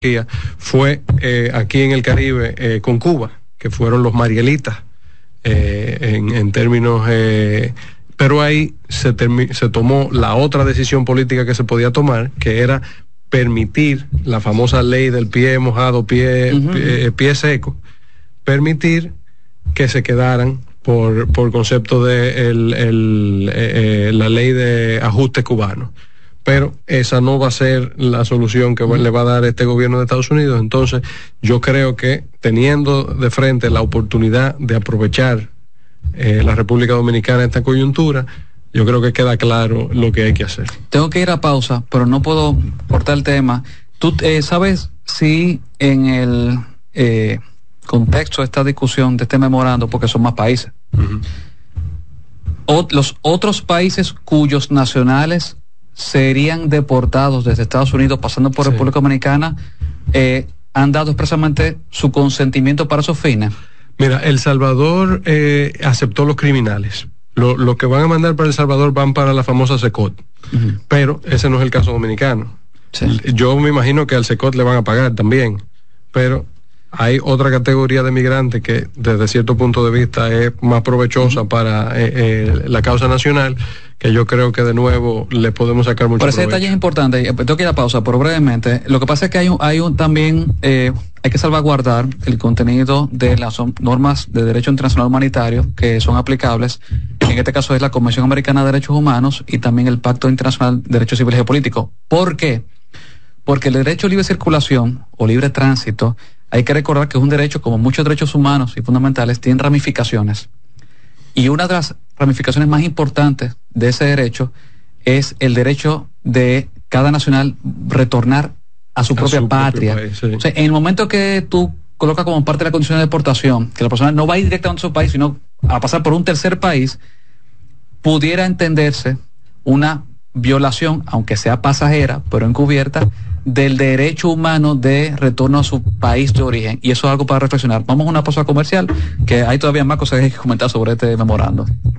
fue aquí en el Caribe con Cuba, que fueron los marielitas en términos, pero ahí se tomó la otra decisión política que se podía tomar, que era permitir la famosa ley del pie mojado, pie seco, permitir que se quedaran por concepto de la ley de ajuste cubano. Pero esa no va a ser la solución que le va a dar este gobierno de Estados Unidos. Entonces, yo creo que teniendo de frente la oportunidad de aprovechar la República Dominicana esta coyuntura, yo creo que queda claro lo que hay que hacer. Tengo que ir a pausa, pero no puedo cortar el tema. ¿Tú sabes si en el contexto de esta discusión, de este memorando, porque son más países, los otros países cuyos nacionales serían deportados desde Estados Unidos pasando por República Dominicana han dado expresamente su consentimiento para esos fines? Mira, El Salvador aceptó los criminales. Lo que van a mandar para El Salvador van para la famosa SECOT, pero ese no es el caso dominicano. Yo me imagino que al SECOT le van a pagar también, pero hay otra categoría de migrantes que desde cierto punto de vista es más provechosa para la causa nacional, que yo creo que de nuevo le podemos sacar mucho provecho. Pero ese detalle es importante. Tengo que ir a pausa, pero brevemente. Lo que pasa es que hay que salvaguardar el contenido de las normas de derecho internacional humanitario que son aplicables. En este caso es la Convención Americana de Derechos Humanos y también el Pacto Internacional de Derechos Civiles y Políticos. ¿Por qué? Porque el derecho a libre circulación o libre tránsito, hay que recordar que es un derecho, como muchos derechos humanos y fundamentales, tienen ramificaciones. Y una de las ramificaciones más importantes de ese derecho es el derecho de cada nacional retornar a su propia patria. País, sí. O sea, en el momento que tú colocas como parte de la condición de deportación, que la persona no va a ir directamente a su país, sino a pasar por un tercer país, pudiera entenderse una violación, aunque sea pasajera, pero encubierta, del derecho humano de retorno a su país de origen. Y eso es algo para reflexionar. Vamos a una pausa comercial, que hay todavía más cosas que comentar sobre este memorando.